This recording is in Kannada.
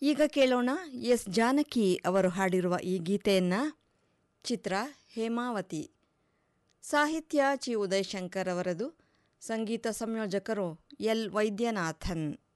ಈಗ ಕೇಳೋಣ ಎಸ್ ಜಾನಕಿ ಅವರು ಹಾಡಿರುವ ಈ ಗೀತೆಯನ್ನು. ಚಿತ್ರ ಹೇಮಾವತಿ. ಸಾಹಿತ್ಯ ಚಿ ಉದಯಶಂಕರ್ ಅವರದು. ಸಂಗೀತ ಸಂಯೋಜಕರು ಎಲ್ ವೈದ್ಯನಾಥನ್.